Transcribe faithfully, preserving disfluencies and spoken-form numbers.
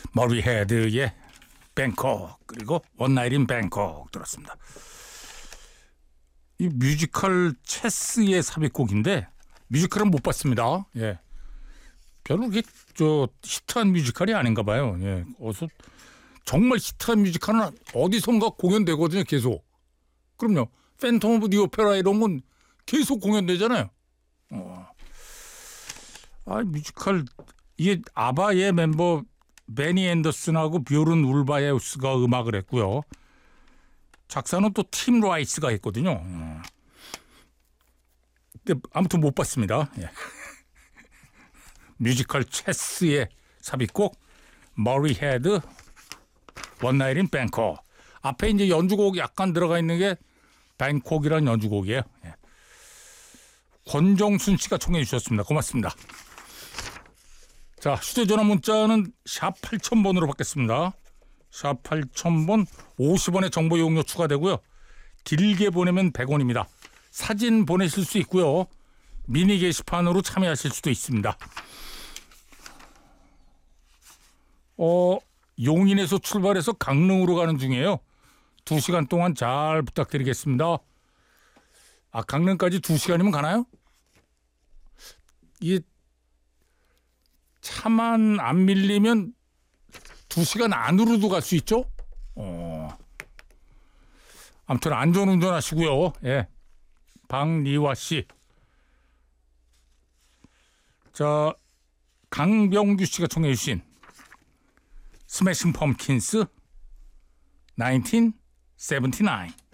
머리헤드의 뱅콕 그리고 원나잇 인 뱅콕 들었습니다. 이 뮤지컬 체스의 삽입곡인데 뮤지컬은 못 봤습니다. 예, 별로 이게 저 히트한 뮤지컬이 아닌가 봐요. 예, 어서 정말 히트한 뮤지컬은 어디선가 공연되거든요. 계속. 그럼요. 팬텀 오브 디 오페라 이런 건 계속 공연되잖아요. 어. 아, 뮤지컬 이게 아바의 멤버 베니 앤더슨하고 뷰른 울바에우스가 음악을 했고요. 작사는 또 팀 라이스가 했거든요. 음. 근데 아무튼 못 봤습니다. 예. 뮤지컬 체스의 삽입곡 머리헤드 원나잇 인 뱅콕. 앞에 이제 연주곡 약간 들어가 있는 게 뱅콕이라는 연주곡이에요. 예. 권정순 씨가 청해 주셨습니다. 고맙습니다. 자, 휴대전화 문자는 샵 팔천 번으로 받겠습니다. 샵 팔천 번 오십 원의 정보 이용료 추가되고요. 길게 보내면 백 원입니다. 사진 보내실 수 있고요. 미니 게시판으로 참여하실 수도 있습니다. 어, 용인에서 출발해서 강릉으로 가는 중이에요. 두 시간 동안 잘 부탁드리겠습니다. 아, 강릉까지 두 시간이면 가나요? 이게 차만 안 밀리면 두 시간 안으로도 갈 수 있죠? 어. 아무튼 안전운전 하시고요. 예. 박리화 씨. 자, 강병규 씨가 청해 주신 스매싱 펌킨스 천구백칠십구